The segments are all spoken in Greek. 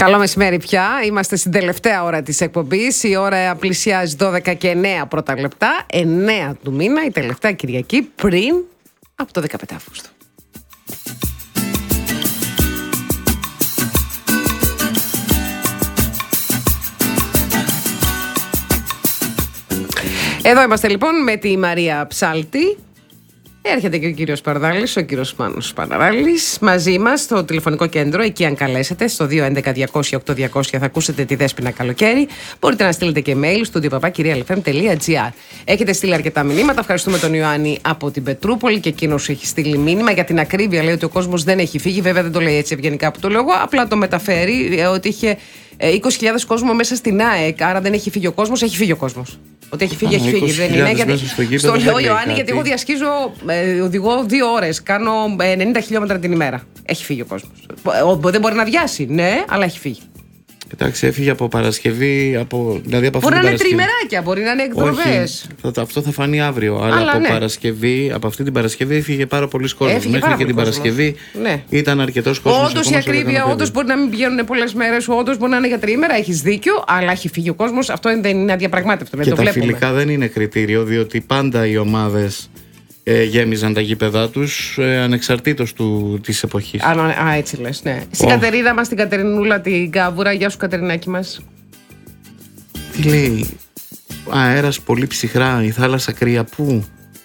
Καλό μεσημέρι πια. Είμαστε στην τελευταία ώρα της εκπομπής. Η ώρα πλησιάζει 12 και 9 πρώτα λεπτά. 9 του μήνα, η τελευταία Κυριακή πριν από το 15 Αυγούστου. Εδώ είμαστε λοιπόν με τη Μαρία Ψάλτη. Έρχεται και ο κύριος Παρδάλης, ο κύριος Μάνος Παναράλης, μαζί μας στο τηλεφωνικό κέντρο. Εκεί, αν καλέσετε, στο 211-200-8200 θα ακούσετε τη Δέσποινα Καλοκαίρι. Μπορείτε να στείλετε και mail στο studio@kyrialfm.gr. Έχετε στείλει αρκετά μηνύματα. Ευχαριστούμε τον Ιωάννη από την Πετρούπολη και εκείνος έχει στείλει μήνυμα. Για την ακρίβεια, λέει ότι ο κόσμος δεν έχει φύγει. Βέβαια, δεν το λέει έτσι ευγενικά που το λέω εγώ. Απλά το μεταφέρει ότι είχε 20.000 κόσμο μέσα στην ΑΕΚ. Άρα δεν έχει φύγει ο κόσμος, έχει φύγει ο κόσμος. Ότι έχει φύγει, έχει φύγει. Δεν είναι. Γιατί στο λέω Ιωάννη, γιατί εγώ διασχίζω, οδηγώ 2 ώρες, κάνω 90 χιλιόμετρα την ημέρα. Έχει φύγει ο κόσμος. Δεν μπορεί να διάσει, ναι, αλλά έχει φύγει. Εντάξει, έφυγε από Παρασκευή. Δηλαδή από μπορεί να είναι τριμεράκια, μπορεί να είναι εκδρομές. Αυτό θα φανεί αύριο. Αλλά από, ναι. Από αυτή την Παρασκευή έφυγε πάρα πολλοί κόσμος. Μέχρι και την Παρασκευή ήταν αρκετός κόσμος. Όντως η ακρίβεια, όντως μπορεί να μην πηγαίνουν πολλές μέρες, όντως μπορεί να είναι για τριήμερα. Έχεις δίκιο, αλλά έχει φύγει ο κόσμος. Αυτό δεν είναι αδιαπραγμάτευτο. Και τα φιλικά δεν είναι κριτήριο, διότι πάντα οι ομάδες γέμιζαν τα γήπεδά τους ανεξαρτήτως της εποχής. Έτσι λες, ναι. Στην Κατερίνα μας, την Κατερινούλα, την Κάβουρα. Γεια σου, Κατερινάκη μας. Τι λέει? Αέρας πολύ ψυχρά, η θάλασσα κρύα. Πού?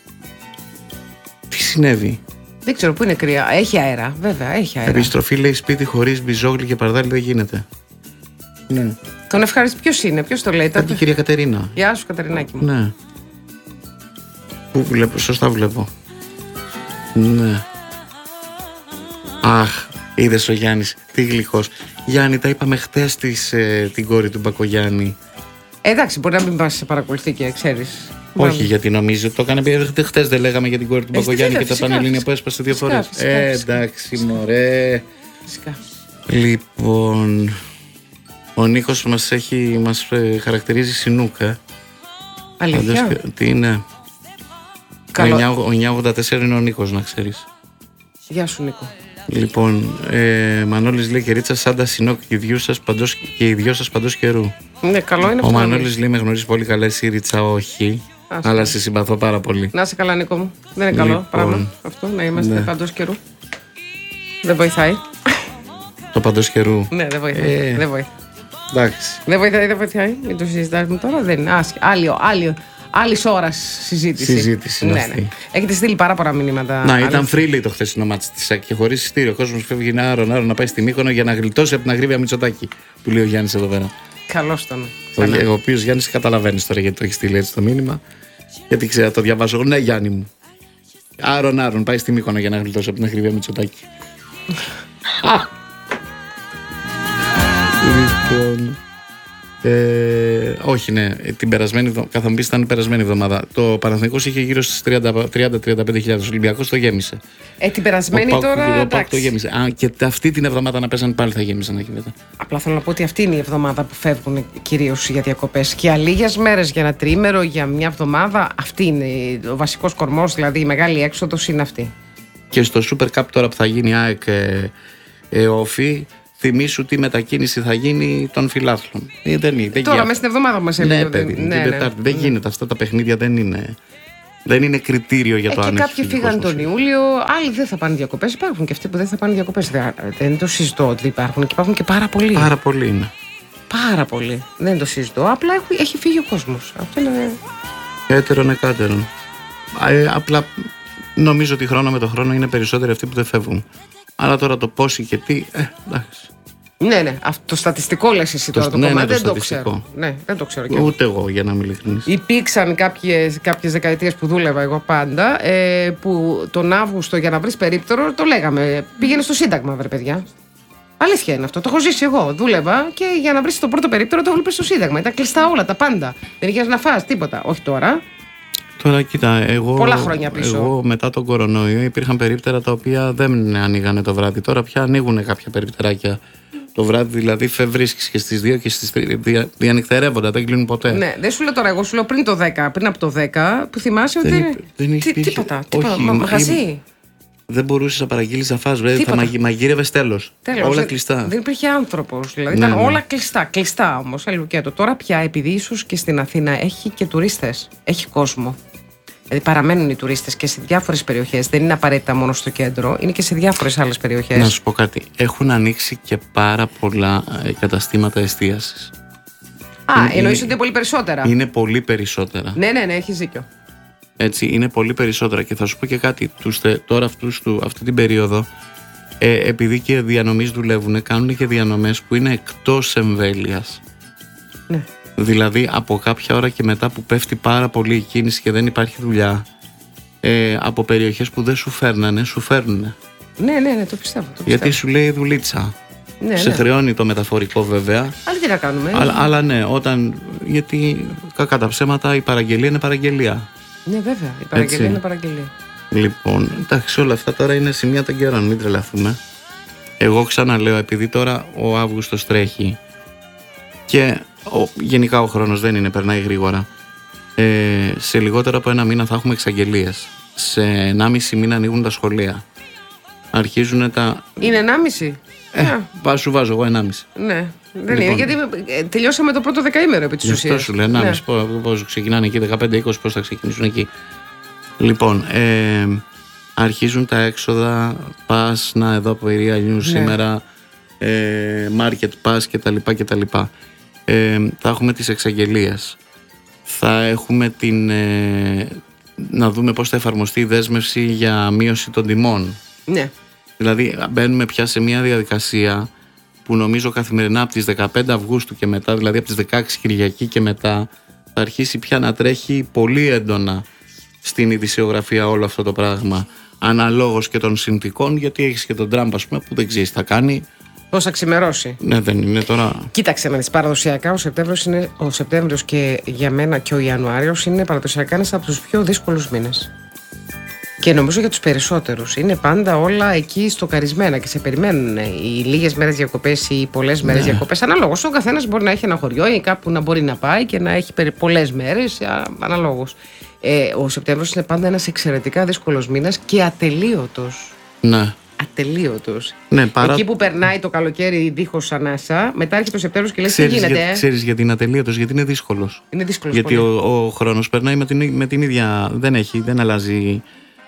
Τι συνέβη? Δεν ξέρω, πού είναι κρύα. Έχει αέρα, βέβαια, έχει αέρα. Επιστροφή, λέει, σπίτι χωρίς Μπιζόγλη και Παρδάλη δεν γίνεται. Ναι. Τον ευχαριστώ. Ποιος είναι, ποιος το λέει? Την κυρία Κατερίνα. Γεια σου, Κατερινάκη μου. Ναι. Πού βλέπω, σωστά βλέπω. Ναι. Αχ, είδες ο Γιάννης, τι γλυκός. Γιάννη, τα είπαμε χτες την κόρη του Μπακογιάννη. Εντάξει, μπορεί να μην μας παρακολουθεί και ξέρεις. Όχι, γιατί νομίζω το έκανε. Χτες δεν λέγαμε για την κόρη του Μπακογιάννη και τα Πανελλήνια που έσπασε 2 φορές. Εντάξει, μωρέ. Φυσικά. Λοιπόν, ο Νίκος μας χαρακτηρίζει Σινούκα. Αλήθεια? Τι είναι? Ο 984 είναι ο Νίκος, να ξέρεις. Γεια σου, Νίκο. Λοιπόν, Μανώλης λέει και Ρίτσα, σαν τα Σινόκ και οι δυο σας παντός καιρού. Ναι, καλό είναι αυτό. Ο Μανώλης λέει με γνωρίζει πολύ καλά, εσύ Ρίτσα όχι. Αλλά σε συμπαθώ πάρα πολύ. Να είσαι καλά, Νίκο μου. Δεν είναι καλό πράγμα αυτό, να είμαστε παντός καιρού. Δεν βοηθάει. Το παντός καιρού. Ναι, δεν βοηθάει. Δεν βοηθάει. Εντάξει. Δεν βοηθάει. Μην το συζητάμε τώρα. Δεν είναι άλλη ώρα συζήτηση. Ναι, ναι. Έχετε στείλει πάρα πολλά μηνύματα. Να, ήταν free το χθεσινό μάτς της ΣΑΚ και χωρίς εισιτήριο. Ο κόσμος φεύγει άρον να πάει στη Μύκονο για να γλιτώσει από την αγρίμια Μητσοτάκη. Που λέει ο Γιάννης εδώ πέρα. Καλώς τον. Ο οποίος Γιάννης καταλαβαίνει τώρα γιατί το έχει στείλει έτσι το μήνυμα. Γιατί ξέρω, το διαβάζω. Ναι, Γιάννη μου. Άρον πάει στη Μύκονο για να γλιτώσει από την αγρίμια Μητσοτάκη. Λοιπόν. Όχι, ναι, την περασμένη εβδομάδα. Θα μου πει, ήταν η περασμένη εβδομάδα. Το Παναθηναϊκός είχε γύρω στις 30-35 χιλιάδες. Ο Ολυμπιακός το γέμισε. Την περασμένη τώρα. Ο ΠΑΟΚ το γέμισε. Και αυτή την εβδομάδα να παίζανε πάλι θα γέμισαν τα γήπεδα. Απλά θέλω να πω ότι αυτή είναι η εβδομάδα που φεύγουν κυρίως για διακοπές. Και λίγες μέρες για ένα τρίμερο, για μια εβδομάδα. Αυτή είναι ο βασικός κορμός, δηλαδή η μεγάλη έξοδος είναι αυτή. Και στο Super Cup τώρα που θα γίνει ΑΕΚ Όφη. Θυμήσου τι μετακίνηση θα γίνει των φιλάθλων. Τώρα μέσα στην εβδομάδα που μας έλεγε. Ναι, παιδί, την Τετάρτη. Δεν γίνεται. Αυτά τα παιχνίδια δεν είναι κριτήριο για το αν έχει. Κάποιοι φύγαν τον Ιούλιο, άλλοι δεν θα πάνε διακοπές. Υπάρχουν και αυτοί που δεν θα πάνε διακοπές. Δεν το συζητώ ότι υπάρχουν και υπάρχουν και πάρα πολλοί. Πάρα πολλοί είναι. Πάρα πολλοί. Δεν το συζητώ. Απλά έχει φύγει ο κόσμος. Αυτό είναι. Έτερον εκάτερον. Απλά νομίζω ότι χρόνο με το χρόνο είναι περισσότεροι αυτοί που δεν φεύγουν. Αλλά τώρα το πόσοι και τι, εντάξει. Ναι, το στατιστικό λες εσύ τώρα το κομμάτι, δεν το ξέρω. Ναι, δεν το ξέρω. Ούτε εγώ, για να είμαι ειλικρινής. Υπήρξαν κάποιες δεκαετίες που δούλευα εγώ πάντα, που τον Αύγουστο για να βρεις περίπτερο, το λέγαμε, πήγαινε στο Σύνταγμα, βρε παιδιά. Αλήθεια είναι αυτό, το έχω ζήσει εγώ. Δούλευα και για να βρεις το πρώτο περίπτερο το βλέπεις στο Σύνταγμα. Ήταν κλειστά όλα, τα πάντα. Δεν είχες να φας τίποτα. Όχι τώρα. Τώρα κοίτα, πολλά χρόνια πίσω. Εγώ μετά τον κορονοϊό υπήρχαν περίπτερα τα οποία δεν ανοίγανε το βράδυ. Τώρα πια ανοίγουν κάποια περίπτεράκια το βράδυ, δηλαδή βρίσκεις και στις 2 και στις 3 διανυκτερεύονται, δεν κλείνουν ποτέ. Ναι, δεν σου λέω τώρα, εγώ σου λέω πριν από το 10 που θυμάσαι ότι. Δεν έχει τίποτα. Μαγαζί. Δεν μπορούσες να παραγγείλεις να φας. Μαγείρευες τέλος. Όλα κλειστά. Δεν υπήρχε άνθρωπος. Δηλαδή Ναι, ήταν ναι. όλα κλειστά. Κλειστά όμως. Τώρα πια, επειδή ίσως και στην Αθήνα έχει και τουρίστες, έχει κόσμο. Δηλαδή παραμένουν οι τουρίστες και σε διάφορες περιοχές. Δεν είναι απαραίτητα μόνο στο κέντρο, είναι και σε διάφορες άλλες περιοχές. Να σου πω κάτι. Έχουν ανοίξει και πάρα πολλά καταστήματα εστίασης. Εννοείς ότι είναι πολύ περισσότερα. Είναι πολύ περισσότερα. Ναι, έχεις δίκιο. Έτσι, είναι πολύ περισσότερα. Και θα σου πω και κάτι. Τώρα αυτή την περίοδο, επειδή και διανομής δουλεύουν, κάνουν και διανομές που είναι εκτός εμβέλειας. Ναι. Δηλαδή από κάποια ώρα και μετά που πέφτει πάρα πολύ η κίνηση και δεν υπάρχει δουλειά, από περιοχές που δεν σου φέρνανε, σου φέρνουνε. Ναι, το πιστεύω. Γιατί σου λέει δουλίτσα. Ναι, σε χρεώνει το μεταφορικό βέβαια. Αλλά τι να κάνουμε. Αλλά ναι, γιατί κακά τα ψέματα η παραγγελία είναι παραγγελία. Ναι, βέβαια. Η παραγγελία είναι παραγγελία. Λοιπόν, εντάξει, όλα αυτά τώρα είναι σημεία των καιρών, μην τρελαθούμε. Εγώ ξαναλέω, επειδή τώρα ο Αύγουστος τρέχει και γενικά ο χρόνος δεν είναι, περνάει γρήγορα. Σε λιγότερο από ένα μήνα θα έχουμε εξαγγελίες. Σε 1,5 μήνα ανοίγουν τα σχολεία. Αρχίζουν τα. Είναι 1,5. Σου βάζω εγώ 1,5. Ναι, δεν είναι. Γιατί τελειώσαμε το πρώτο δεκαήμερο επί της ουσίας. Αυτό σου λέει 1,5. Πώς ξεκινάνε εκεί, 15-20, πώς θα ξεκινήσουν εκεί. Λοιπόν, αρχίζουν τα έξοδα. Πας, να εδώ από Ηρία News σήμερα. Market Pass κτλ. Θα έχουμε τις εξαγγελίες. Θα έχουμε να δούμε πώς θα εφαρμοστεί η δέσμευση για μείωση των τιμών. Ναι. Δηλαδή μπαίνουμε πια σε μια διαδικασία που νομίζω καθημερινά από τις 15 Αυγούστου και μετά, δηλαδή από τις 16 Κυριακή και μετά, θα αρχίσει πια να τρέχει πολύ έντονα στην ειδησιογραφία όλο αυτό το πράγμα. Αναλόγως και των συνθηκών, γιατί έχεις και τον Τραμπ, ας πούμε, που δεν ξέρει τι θα κάνει. Πώς θα ξημερώσει. Ναι, δεν είναι τώρα. Κοίταξε να δεις, παραδοσιακά ο Σεπτέμβριος και για μένα και ο Ιανουάριος είναι παραδοσιακά ένας από τους πιο δύσκολους μήνες. Και νομίζω για τους περισσότερους. Είναι πάντα όλα εκεί στοκαρισμένα και σε περιμένουν οι λίγες μέρες διακοπές ή οι πολλές μέρες διακοπές. Αναλόγως. Ο καθένας μπορεί να έχει ένα χωριό ή κάπου να μπορεί να πάει και να έχει πολλές μέρες. Αναλόγως. Ο Σεπτέμβριος είναι πάντα ένας εξαιρετικά δύσκολος μήνας και ατελείωτος. Ναι. Ατελείωτος. Ναι, Εκεί που περνάει το καλοκαίρι δίχως ανάσα, μετά έρχεται το Σεπτέμβριος και λες τι γίνεται. Ξέρεις γιατί είναι ατελείωτος, γιατί είναι δύσκολος. Είναι δύσκολος. Γιατί ο χρόνος περνάει με την ίδια. Δεν αλλάζει.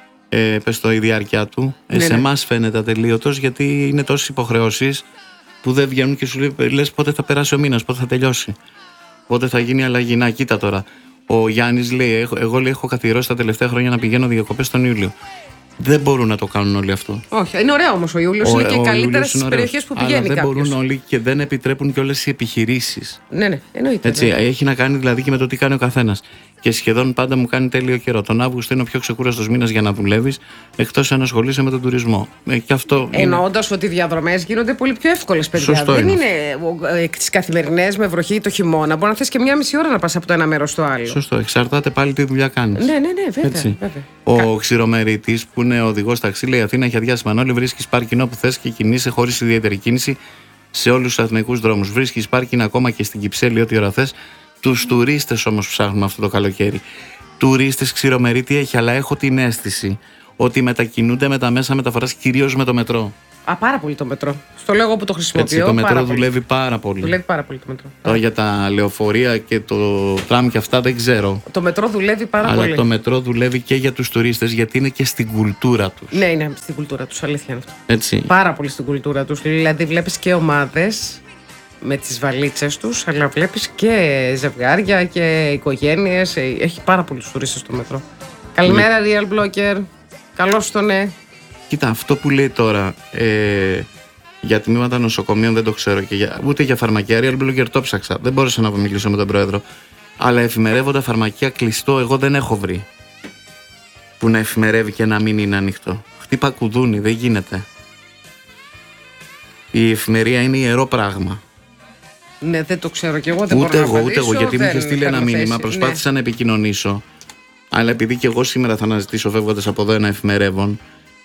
Η διάρκεια του. Σε εμάς φαίνεται ατελείωτος, γιατί είναι τόσες υποχρεώσεις που δεν βγαίνουν και σου λες πότε θα περάσει ο μήνας, πότε θα τελειώσει, πότε θα γίνει η αλλαγή. Να, κοίτα τώρα. Ο Γιάννης λέει: εγώ έχω καθιερώσει τα τελευταία χρόνια να πηγαίνω διακοπές τον Ιούλιο. Δεν μπορούν να το κάνουν όλοι αυτό. Όχι, είναι ωραίο όμως ο Ιούλιος. Είναι και καλύτερα στις περιοχές που πηγαίνει κάποιος. Δεν μπορούν όλοι και δεν επιτρέπουν και όλες οι επιχειρήσεις. Ναι, εννοείται. Έτσι, έχει να κάνει δηλαδή και με το τι κάνει ο καθένας. Και σχεδόν πάντα μου κάνει τέλειο καιρό. Τον Αύγουστο είναι ο πιο ξεκούραστος μήνας για να δουλεύεις, εκτός αν ασχολείσαι με τον τουρισμό. Εννοώντας ότι οι διαδρομές γίνονται πολύ πιο εύκολες, παιδιά. Σωστό δεν είναι τις καθημερινές με βροχή το χειμώνα. Μπορεί να θες και 1,5 ώρα να πας από το ένα μέρος στο άλλο. Σωστό. Εξαρτάται πάλι τι δουλειά κάνεις. Ναι, βέβαια. Ο ξηρομερίτης που είναι οδηγός ταξί λέει: Αθήνα έχει αδειάσει Μανώλη, βρίσκεις πάρκινγκ όπου θες και κινείσαι χωρίς ιδιαίτερη κίνηση σε όλους τους αθηνικούς δρόμους. Βρίσκεις πάρκινγκ ακόμα και στην Κυψέλη ό,τι ώρα θες. Τους τουρίστες όμως ψάχνουμε αυτό το καλοκαίρι. Τουρίστες ξηρομερίτη έχει, αλλά έχω την αίσθηση ότι μετακινούνται με τα μέσα μεταφοράς, κυρίως με το μετρό. Πάρα πολύ το μετρό. Στο λέω εγώ που το χρησιμοποιώ. Έτσι, το μετρό δουλεύει πάρα πολύ. Δουλεύει πάρα πολύ το μετρό. Τώρα για τα λεωφορεία και το τραμ και αυτά δεν ξέρω. Το μετρό δουλεύει πάρα πολύ. Αλλά το μετρό δουλεύει και για τους τουρίστες, γιατί είναι και στην κουλτούρα τους. Ναι, είναι στην κουλτούρα τους, αλήθεια είναι αυτό. Έτσι. Πάρα πολύ στην κουλτούρα τους. Δηλαδή βλέπεις και ομάδες με τις βαλίτσες τους, αλλά βλέπεις και ζευγάρια και οικογένειες. Έχει πάρα πολλούς τουρίστες στο μετρό. Καλημέρα, Real Blocker. Καλώς το ναι. Κοίτα, αυτό που λέει τώρα για τμήματα νοσοκομείων δεν το ξέρω και ούτε για φαρμακεία. Real Blocker το ψάξα. Δεν μπόρεσα να μιλήσω με τον πρόεδρο. Αλλά εφημερεύοντα φαρμακεία κλειστό, εγώ δεν έχω βρει. Που να εφημερεύει και να μην είναι ανοιχτό. Χτύπα κουδούνι, δεν γίνεται. Η εφημερία είναι ιερό πράγμα. Ναι, δεν το ξέρω κι εγώ. Δεν ούτε μπορώ εγώ, γιατί μου είχε στείλει ένα μήνυμα. Ναι. Προσπάθησα να επικοινωνήσω. Αλλά επειδή και εγώ σήμερα θα αναζητήσω φεύγοντας από εδώ ένα εφημερεύον.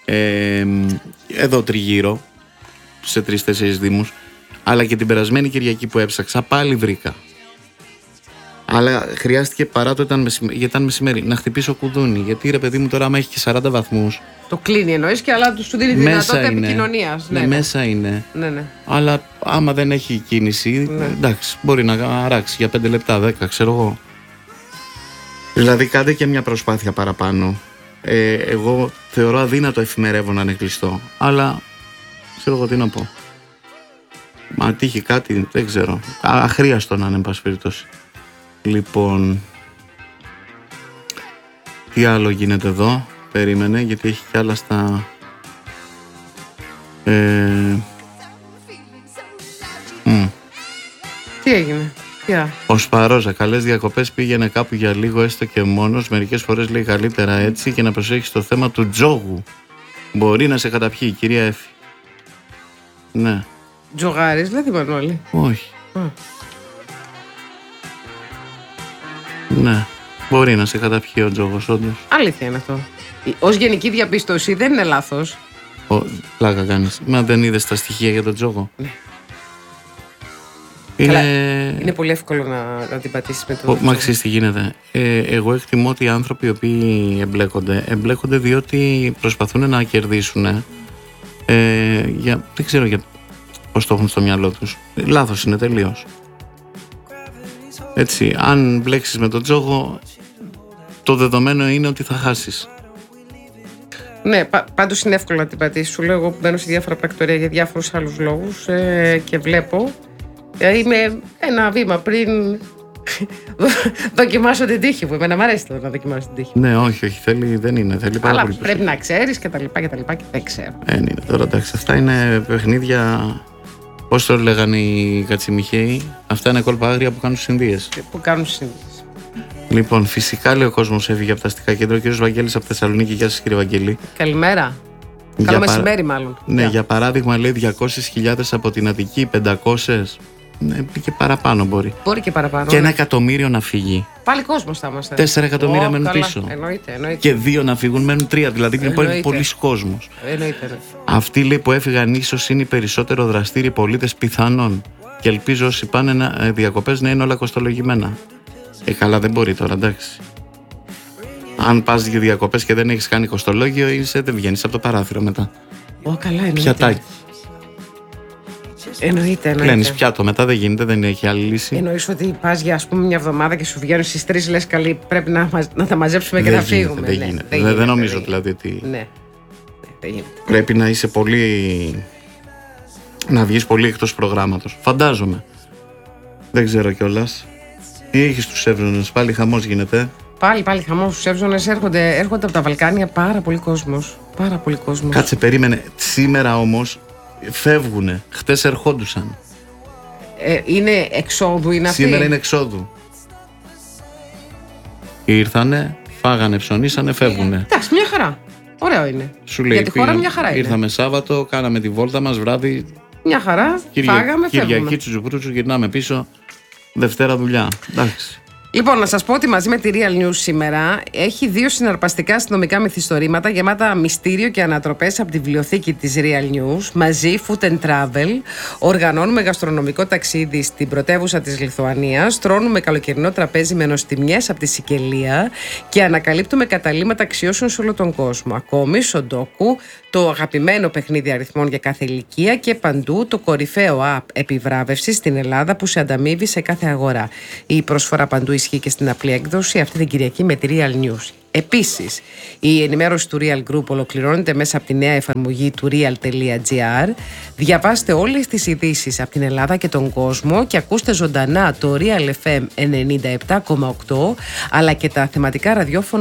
Εδώ τριγύρω. Σε 3-4 δήμους. Αλλά και την περασμένη Κυριακή που έψαξα πάλι βρήκα. Αλλά χρειάστηκε παρά το γιατί ήταν μεσημέρι να χτυπήσω κουδούνι. Γιατί ρε παιδί μου τώρα, άμα έχει και 40 βαθμούς. Το κλείνει εννοείς και αλλά σου δίνει δυνατότητα επικοινωνίας. Ναι, μέσα είναι. Ναι. Αλλά άμα δεν έχει κίνηση, εντάξει, μπορεί να αράξει για 5 λεπτά, 10, ξέρω εγώ. Δηλαδή κάντε και μια προσπάθεια παραπάνω. Εγώ θεωρώ αδύνατο εφημερεύω να είναι κλειστό. Αλλά ξέρω εγώ τι να πω. Μα τύχει κάτι, δεν ξέρω. Αχρίαστο να είναι, εν πάση περιπτώσει. Λοιπόν, τι άλλο γίνεται εδώ? Περίμενε, γιατί έχει κι άλλα στα... Τι έγινε? Ο Σπαρόζα, καλές διακοπές, πήγαινε κάπου για λίγο έστω και μόνος. Μερικές φορές λέει καλύτερα έτσι, και να προσέχεις το θέμα του τζόγου. Μπορεί να σε καταπιεί, κυρία Έφη. Ναι. Τζογάρης, δηλαδή Μανώλη? Όχι. Ναι. Μπορεί να σε καταπιεί ο τζόγος, όντως. Αλήθεια είναι αυτό. Ως γενική διαπίστωση δεν είναι λάθος. Πλάκα κάνεις. Μα δεν είδες τα στοιχεία για τον τζόγο? Ναι. Είναι πολύ εύκολο να την πατήσεις με το... Μα ξέρεις τι γίνεται? Εγώ εκτιμώ ότι οι άνθρωποι οι οποίοι εμπλέκονται διότι προσπαθούν να κερδίσουν. Δεν ξέρω πώς το έχουν στο μυαλό τους. Λάθος είναι τελείως. Έτσι, αν μπλέξεις με τον τζόγο, το δεδομένο είναι ότι θα χάσεις. Ναι, πάντως είναι εύκολο να την πατήσεις. Σου λέω, εγώ που μπαίνω σε διάφορα πρακτορία για διάφορους άλλους λόγους και βλέπω. Είμαι ένα βήμα πριν δοκιμάσω την τύχη μου. Εμένα μου αρέσει να δοκιμάσω την τύχη. Ναι, όχι, θέλει πάρα αλλά πολύ. Πρέπει να ξέρεις και τα λοιπά και δεν ξέρω. Είναι τώρα, εντάξει, αυτά είναι παιχνίδια. Πώς το λέγανε οι Κατσιμιχαίοι? Αυτά είναι κόλπα άγρια που κάνουν συνδύες. Λοιπόν, φυσικά λέει ο κόσμος έφυγε από τα αστικά κέντρα. Ο κύριος Βαγγέλης από Θεσσαλονίκη. Γεια σας, κύριε Βαγγέλη. Καλημέρα. Καλό μεσημέρι, μάλλον. Ναι, για παράδειγμα, λέει 200.000 από την Αττική, 500. Ναι, και παραπάνω μπορεί. Μπορεί και παραπάνω. Και 1 εκατομμύριο να φύγει. Πάλι κόσμος θα είμαστε. 4 εκατομμύρια μένουν πίσω. Εννοείται. Και 2 να φύγουν, μένουν 3. Δηλαδή είναι πολλοί κόσμος. Εννοείται. Αυτοί λέει που έφυγαν ίσως είναι οι περισσότερο δραστήριοι πολίτες πιθανόν. Και ελπίζω όσοι πάνε διακοπές να είναι όλα κοστολογημένα. Καλά, δεν μπορεί τώρα, εντάξει. Αν πας για διακοπές και δεν έχεις κάνει κοστολόγιο, δεν βγαίνεις από το παράθυρο μετά. Καλά, εννοείται. Πιατάκι. Εννοείται. Κλαίνεις πιάτο, μετά δεν γίνεται, δεν έχει άλλη λύση. Εννοείς ότι πας για μια εβδομάδα και σου βγαίνουν στις 3, λες καλή, πρέπει να τα μαζέψουμε και να φύγουμε. Δεν γίνεται. Δεν νομίζω δηλαδή ότι. Ναι. Δεν γίνεται. Πρέπει να είσαι πολύ. Να βγεις πολύ εκτός προγράμματος. Φαντάζομαι. Δεν ξέρω κιόλας. Τι έχεις στους Εύζωνες, πάλι χαμός γίνεται. Πάλι χαμός στους Εύζωνες, έρχονται από τα Βαλκάνια πάρα πολύ κόσμος. Κάτσε, περίμενε. Σήμερα όμως φεύγουνε. Χτες ερχόντουσαν. Είναι εξόδου, είναι αυτή. Σήμερα είναι εξόδου. Ήρθανε, φάγανε, ψωνίσανε, φεύγουνε. Εντάξει, μια χαρά. Ωραίο είναι. Σου λέει, για τη χώρα μια χαρά είναι. Ήρθαμε Σάββατο, κάναμε τη βόλτα μας, βράδυ. Μια χαρά, φάγαμε, φεύγουμε. Κυριακή τσουτσουπρούτσου, γυρνάμε πίσω. Δευτέρα δουλειά. Εντάξει. Λοιπόν, να σας πω ότι μαζί με τη Real News σήμερα έχει 2 συναρπαστικά αστυνομικά μυθιστορήματα γεμάτα μυστήριο και ανατροπές από τη βιβλιοθήκη της Real News. Μαζί, Food and Travel, οργανώνουμε γαστρονομικό ταξίδι στην πρωτεύουσα της Λιθουανίας, τρώνουμε καλοκαιρινό τραπέζι με νοστιμιές από τη Σικελία και ανακαλύπτουμε καταλύματα αξιώσεων σε όλο τον κόσμο. Ακόμη, Σοντόκου, το αγαπημένο παιχνίδι αριθμών για κάθε ηλικία και παντού το κορυφαίο app επιβράβευσης στην Ελλάδα που σε ανταμείβει σε κάθε αγορά. Η προσφορά παντού ισχύει και στην απλή έκδοση αυτή την Κυριακή με τη Real News. Επίσης, η ενημέρωση του Real Group ολοκληρώνεται μέσα από τη νέα εφαρμογή του real.gr. Διαβάστε όλες τις ειδήσεις από την Ελλάδα και τον κόσμο και ακούστε ζωντανά το Real FM 97,8 αλλά και τα θεματικά ραδιόφωνα